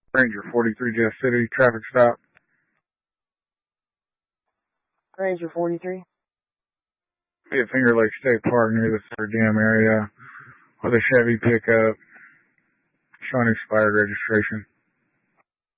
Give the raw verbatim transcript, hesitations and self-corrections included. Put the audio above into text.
Ranger forty-three, Jeff City, traffic stop. Ranger forty-three. Be at Finger Lake State Park near the third dam area with a Chevy pickup showing expired registration.